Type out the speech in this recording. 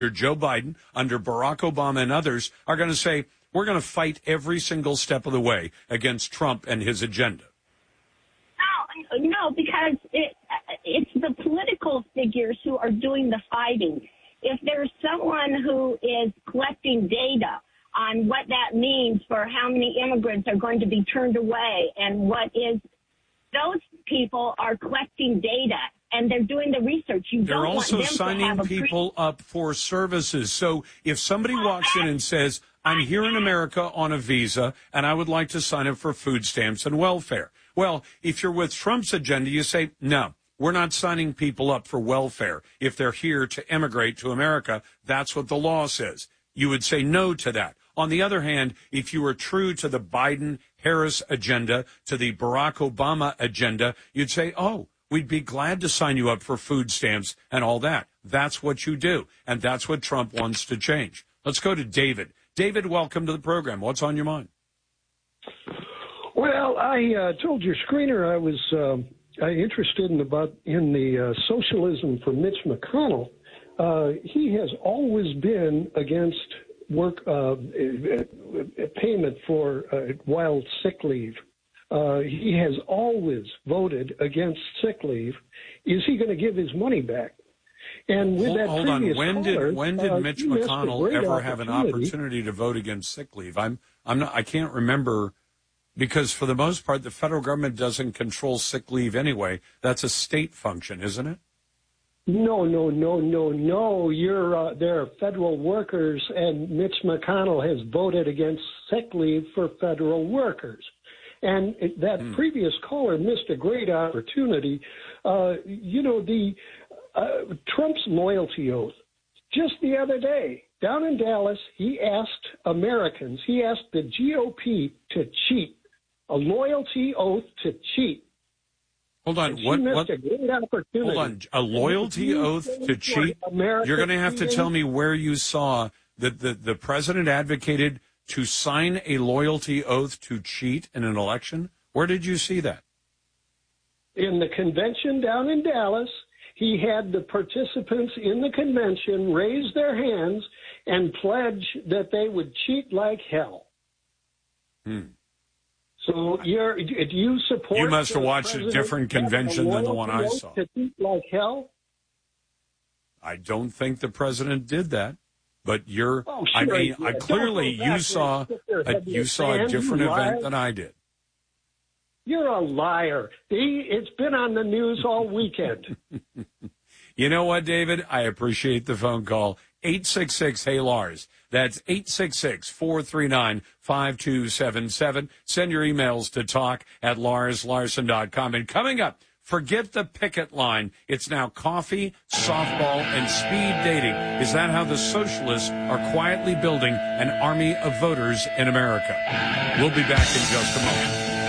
Joe Biden, under Barack Obama and others, are going to say, we're going to fight every single step of the way against Trump and his agenda? No, because it's the political figures who are doing the fighting. If there's someone who is collecting data on what that means for how many immigrants are going to be turned away and those people are collecting data and they're doing the research. They're also signing people up for services. So if somebody walks in and says, I'm here in America on a visa and I would like to sign up for food stamps and welfare. Well, if you're with Trump's agenda, you say, no, we're not signing people up for welfare. If they're here to emigrate to America, that's what the law says. You would say no to that. On the other hand, if you were true to the Biden-Harris agenda, to the Barack Obama agenda, you'd say, oh, we'd be glad to sign you up for food stamps and all that. That's what you do, and that's what Trump wants to change. Let's go to David. David, welcome to the program. What's on your mind? Well, I told your screener I was interested in the socialism for Mitch McConnell. He has always been against payment for wild sick leave. He has always voted against sick leave. Is he going to give his money back? And with hold on. When did Mitch McConnell ever have an opportunity to vote against sick leave? I can't remember, because for the most part, the federal government doesn't control sick leave anyway. That's a state function, isn't it? No. They're federal workers, and Mitch McConnell has voted against sick leave for federal workers. And that previous caller missed a great opportunity. Trump's loyalty oath. Just the other day, down in Dallas, he asked the GOP to cheat, a loyalty oath to cheat. Hold on. Hold on. A loyalty oath to cheat? You're going to have to tell me where you saw that the president advocated to sign a loyalty oath to cheat in an election? Where did you see that? In the convention down in Dallas, he had the participants in the convention raise their hands and pledge that they would cheat like hell. So do you support? You must have watched a different convention than the one I saw. To cheat like hell? I don't think the president did that, but you're. Oh, sure, I mean, clearly you saw a different event than I did. You're a liar. It's been on the news all weekend. You know what, David? I appreciate the phone call. 866-HEY-LARS. That's 866-439-5277. Send your emails to talk@LarsLarson.com. And coming up, forget the picket line. It's now coffee, softball, and speed dating. Is that how the socialists are quietly building an army of voters in America? We'll be back in just a moment.